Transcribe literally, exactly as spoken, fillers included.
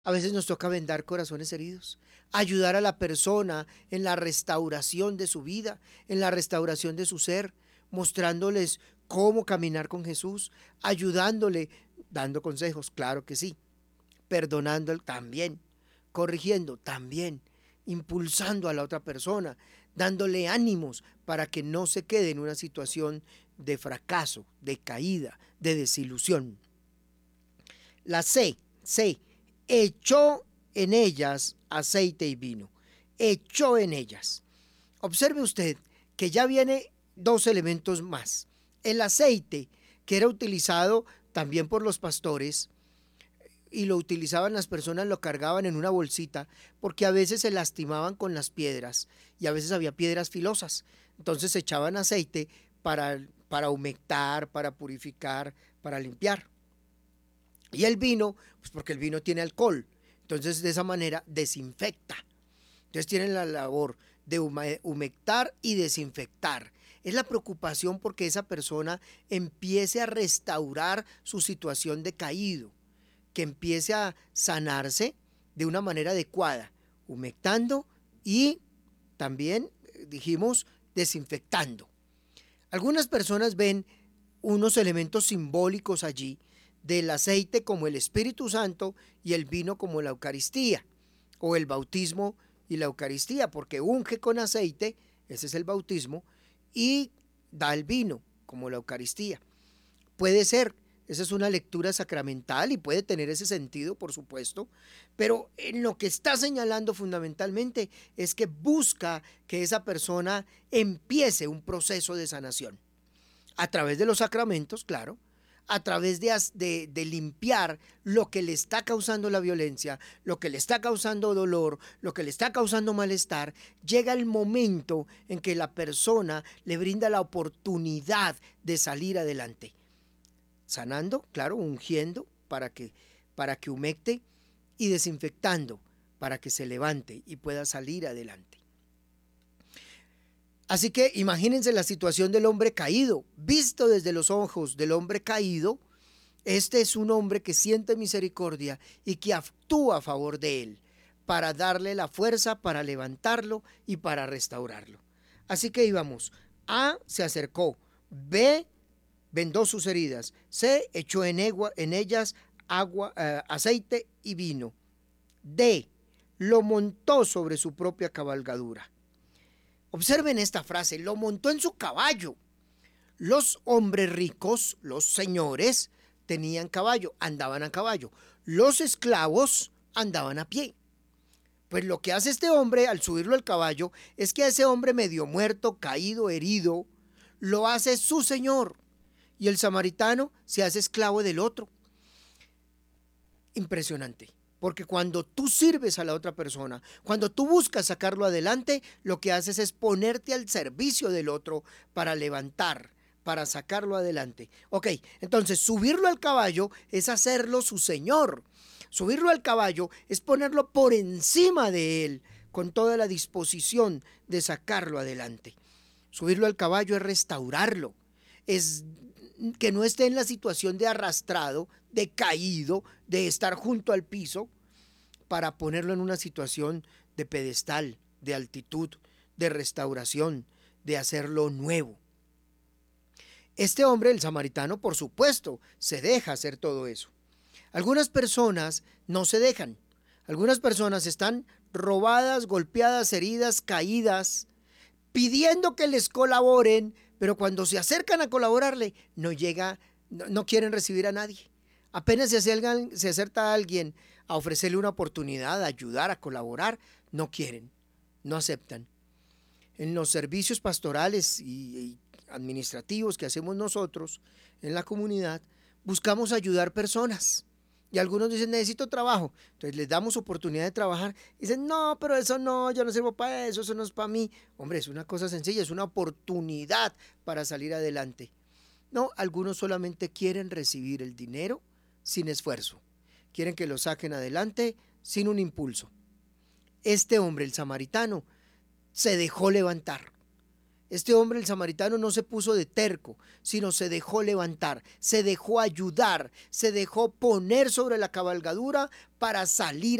A veces nos toca vendar corazones heridos, ayudar a la persona en la restauración de su vida, en la restauración de su ser, mostrándoles cómo caminar con Jesús, ayudándole, dando consejos, claro que sí, perdonando también, corrigiendo también, impulsando a la otra persona, dándole ánimos para que no se quede en una situación de fracaso, de caída, de desilusión. La C, C, echó en ellas aceite y vino. Echó en ellas. Observe usted que ya viene dos elementos más. El aceite, que era utilizado también por los pastores, y lo utilizaban las personas, lo cargaban en una bolsita, porque a veces se lastimaban con las piedras y a veces había piedras filosas. Entonces echaban aceite para, para humectar, para purificar, para limpiar. Y el vino, pues porque el vino tiene alcohol. Entonces de esa manera desinfecta. Entonces tienen la labor de humectar y desinfectar. Es la preocupación porque esa persona empiece a restaurar su situación de caído, que empiece a sanarse de una manera adecuada, humectando y también, dijimos, desinfectando. Algunas personas ven unos elementos simbólicos allí del aceite como el Espíritu Santo y el vino como la Eucaristía o el bautismo y la Eucaristía, porque unge con aceite, ese es el bautismo, y da el vino como la Eucaristía. Puede ser, esa es una lectura sacramental y puede tener ese sentido, por supuesto, pero en lo que está señalando fundamentalmente es que busca que esa persona empiece un proceso de sanación. A través de los sacramentos, claro, a través de, de, de, limpiar lo que le está causando la violencia, lo que le está causando dolor, lo que le está causando malestar, llega el momento en que la persona le brinda la oportunidad de salir adelante. Sanando, claro, ungiendo para que, para que humecte y desinfectando para que se levante y pueda salir adelante. Así que imagínense la situación del hombre caído, visto desde los ojos del hombre caído. Este es un hombre que siente misericordia y que actúa a favor de él para darle la fuerza para levantarlo y para restaurarlo. Así que íbamos, A se acercó, B vendó sus heridas, C echó en, egua, en ellas agua, eh, aceite y vino, D lo montó sobre su propia cabalgadura. Observen esta frase, lo montó en su caballo. Los hombres ricos, los señores, tenían caballo, andaban a caballo. Los esclavos andaban a pie. Pues lo que hace este hombre al subirlo al caballo es que a ese hombre medio muerto, caído, herido, lo hace su señor. Y el samaritano se hace esclavo del otro. Impresionante. Porque cuando tú sirves a la otra persona, cuando tú buscas sacarlo adelante, lo que haces es ponerte al servicio del otro para levantar, para sacarlo adelante. Ok, entonces subirlo al caballo es hacerlo su señor. Subirlo al caballo es ponerlo por encima de él, con toda la disposición de sacarlo adelante. Subirlo al caballo es restaurarlo, es que no esté en la situación de arrastrado, de caído, de estar junto al piso, para ponerlo en una situación de pedestal, de altitud, de restauración, de hacerlo nuevo. Este hombre, el samaritano, por supuesto, se deja hacer todo eso. Algunas personas no se dejan. Algunas personas están robadas, golpeadas, heridas, caídas, pidiendo que les colaboren, pero cuando se acercan a colaborarle, no llega, no, no quieren recibir a nadie. Apenas se acercan, se acerca a alguien a ofrecerle una oportunidad, a ayudar, a colaborar, no quieren, no aceptan. En los servicios pastorales y, y administrativos que hacemos nosotros en la comunidad, buscamos ayudar personas. Y algunos dicen, necesito trabajo. Entonces les damos oportunidad de trabajar. Y dicen, no, pero eso no, yo no sirvo para eso, eso no es para mí. Hombre, es una cosa sencilla, es una oportunidad para salir adelante. No, algunos solamente quieren recibir el dinero sin esfuerzo. Quieren que lo saquen adelante sin un impulso. Este hombre, el samaritano, se dejó levantar. Este hombre, el samaritano, no se puso de terco, sino se dejó levantar, se dejó ayudar, se dejó poner sobre la cabalgadura para salir